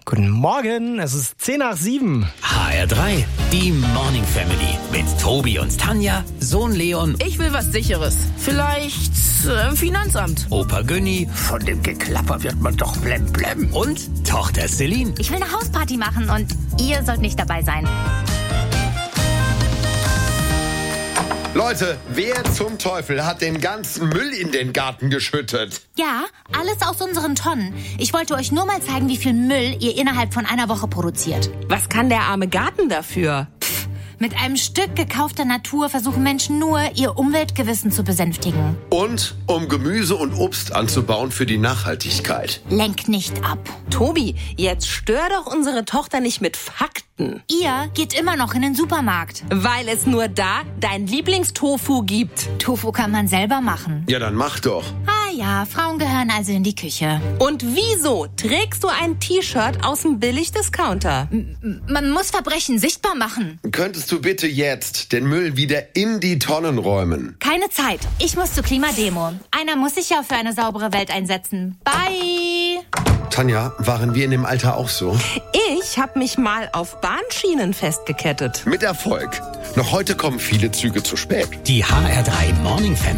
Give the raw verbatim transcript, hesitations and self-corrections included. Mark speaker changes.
Speaker 1: Guten Morgen, es ist zehn nach sieben.
Speaker 2: H R drei, die Morning Family mit Tobi und Tanja, Sohn Leon,
Speaker 3: Ich will was Sicheres. Vielleicht äh, Finanzamt.
Speaker 2: Opa Günni
Speaker 4: Von dem Geklapper wird man doch blemblem.
Speaker 2: und Tochter Celine.
Speaker 5: Ich will eine Hausparty machen und ihr sollt nicht dabei sein.
Speaker 6: Leute, wer zum Teufel hat den ganzen Müll in den Garten geschüttet?
Speaker 5: Ja, alles aus unseren Tonnen. Ich wollte euch nur mal zeigen, wie viel Müll ihr innerhalb von einer Woche produziert.
Speaker 3: Was kann der arme Garten dafür?
Speaker 5: Mit einem Stück gekaufter Natur versuchen Menschen nur, ihr Umweltgewissen zu besänftigen.
Speaker 6: Und um Gemüse und Obst anzubauen für die Nachhaltigkeit.
Speaker 5: Lenkt nicht ab.
Speaker 3: Tobi, jetzt stör doch unsere Tochter nicht mit Fakten.
Speaker 5: Ihr geht immer noch in den Supermarkt.
Speaker 3: Weil es nur da dein Lieblingstofu gibt.
Speaker 5: Tofu kann man selber machen.
Speaker 6: Ja, dann mach doch.
Speaker 5: Ah ja, Frauen gehören also in die Küche.
Speaker 3: Und wieso trägst du ein T-Shirt aus dem Billigdiscounter?
Speaker 5: Man muss Verbrechen sichtbar machen.
Speaker 6: Könntest du bitte jetzt den Müll wieder in die Tonnen räumen?
Speaker 5: Keine Zeit. Ich muss zur Klimademo. Einer muss sich ja für eine saubere Welt einsetzen. Bye!
Speaker 6: Tanja, waren wir in dem Alter auch so?
Speaker 3: Ich habe mich mal auf Bahnschienen festgekettet.
Speaker 6: Mit Erfolg. Noch heute kommen viele Züge zu spät.
Speaker 2: Die H R drei Morning Family.